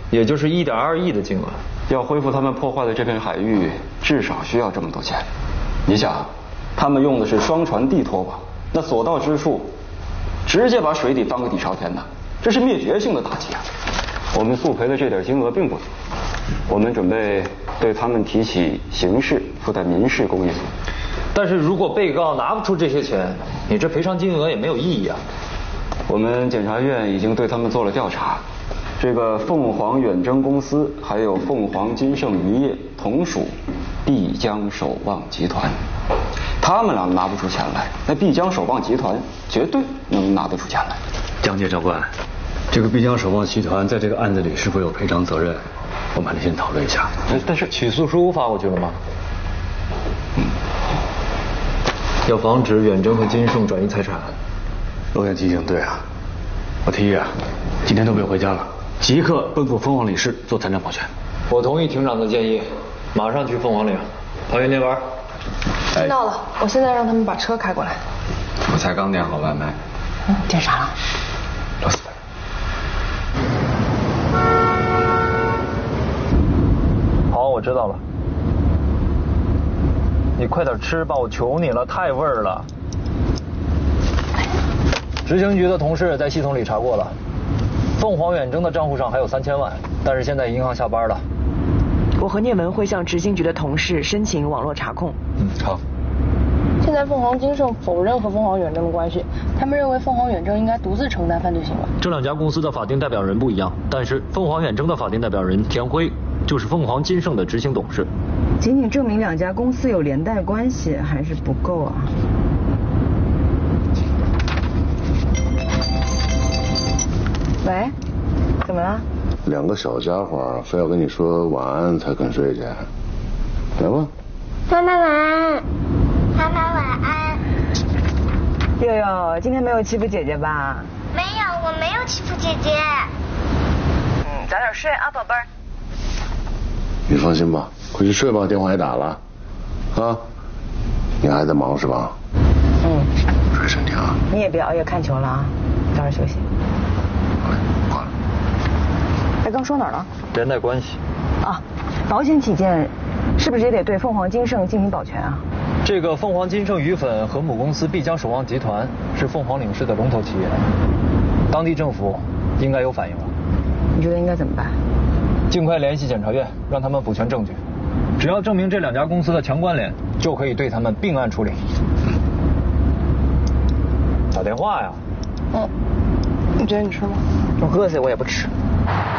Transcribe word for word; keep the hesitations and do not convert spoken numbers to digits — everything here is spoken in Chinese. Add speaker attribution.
Speaker 1: 也就是一点二亿的金额。
Speaker 2: 要恢复他们破坏的这片海域，至少需要这么多钱。你想，他们用的是双船地拖网，那所到之处，直接把水底翻个底朝天的，这是灭绝性的打击啊！我们速赔的这点金额并不足，我们准备对他们提起刑事附带民事公益诉。
Speaker 1: 但是如果被告拿不出这些钱，你这赔偿金额也没有意义啊。
Speaker 2: 我们检察院已经对他们做了调查。这个凤凰远征公司还有凤凰金盛渔业同属必江守望集团，他们俩拿不出钱来，那必江守望集团绝对能拿得出钱来。
Speaker 3: 江检察官，这个必江守望集团在这个案子里是否有赔偿责任？我们还得先讨论一下。
Speaker 1: 但是起诉书发过去了吗？嗯，要防止远征和金盛转移财产。
Speaker 3: 罗远提醒对啊，我提议啊，今天都别回家了。即刻奔赴凤凰岭市做参战保全。
Speaker 1: 我同意庭长的建议，马上去凤凰岭。唐云那边，
Speaker 4: 听到了，我现在让他们把车开过来。
Speaker 2: 我才刚点好外卖。
Speaker 4: 嗯，点啥了？
Speaker 2: 螺蛳粉。
Speaker 1: 好，我知道了。你快点吃吧，我求你了，太味儿了。执行局的同事在系统里查过了。凤凰远征的账户上还有三千万，但是现在银行下班了。
Speaker 5: 我和聂文会向执行局的同事申请网络查控。
Speaker 1: 嗯，好。
Speaker 4: 现在凤凰金盛否认和凤凰远征的关系，他们认为凤凰远征应该独自承担犯罪行为。
Speaker 1: 这两家公司的法定代表人不一样，但是凤凰远征的法定代表人田辉就是凤凰金盛的执行董事。
Speaker 5: 仅仅证明两家公司有连带关系还是不够啊。喂，怎么了？
Speaker 6: 两个小家伙非要跟你说晚安才肯睡去，来吧。
Speaker 7: 妈妈晚安，妈妈晚安。
Speaker 5: 悠悠，今天没有欺负姐姐吧？
Speaker 7: 没有，我没有欺负姐姐。
Speaker 5: 嗯，早点睡啊，宝贝儿。
Speaker 6: 你放心吧，快去睡吧，电话也打了。啊，你还在忙是吧？
Speaker 5: 嗯。
Speaker 6: 注意身体啊。
Speaker 5: 你也别熬夜看球了啊，早点休息。哎，刚说哪儿了？
Speaker 1: 连带关系。
Speaker 5: 啊，保险起见，是不是也得对凤凰金盛进行保全啊？
Speaker 1: 这个凤凰金盛鱼粉和母公司必江守望集团是凤凰岭市的龙头企业，当地政府应该有反应了。
Speaker 5: 你觉得应该怎么办？
Speaker 1: 尽快联系检察院，让他们补全证据。只要证明这两家公司的强关联，就可以对他们并案处理。打电话呀。
Speaker 4: 嗯，你觉得你吃吗？
Speaker 5: 我饿死我也不吃。